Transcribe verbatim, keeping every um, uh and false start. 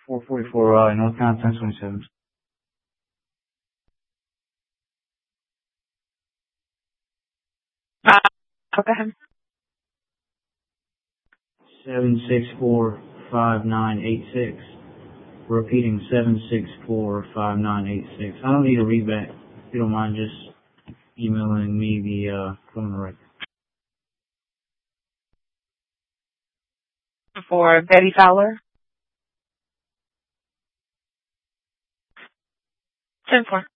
four forty-four, uh, North Carolina, ten twenty-seven. Uh, okay. seven six four five nine eight six. Repeating seven six four five nine eight six. I don't need a readback. If you don't mind just emailing me the uh phone record. For Betty Fowler. ten four.